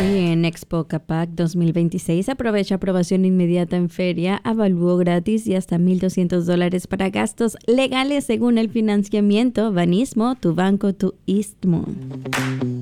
Oye, en Expo Capac 2026 aprovecha aprobación inmediata en feria, avalúo gratis y hasta $1,200 para gastos legales según el financiamiento. Banismo, tu banco, tu istmo.